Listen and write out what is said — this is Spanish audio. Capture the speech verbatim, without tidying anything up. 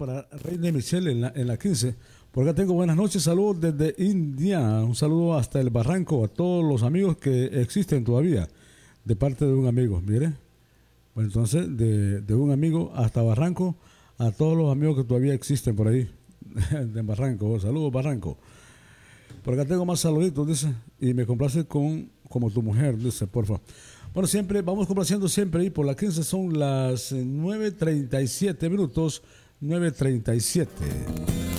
para Reina Michelle en la, en la quince. Por acá tengo buenas noches, saludos desde India, un saludo hasta el Barranco, a todos los amigos que existen todavía, de parte de un amigo, mire. Bueno, entonces, de, de un amigo hasta Barranco, a todos los amigos que todavía existen por ahí, de Barranco, saludos Barranco. Por acá tengo más saluditos, dice, y me complace con como tu mujer, dice, por favor. Bueno, siempre, vamos complaciendo siempre, y por la quince son las nueve treinta y siete minutos, nueve treinta y siete.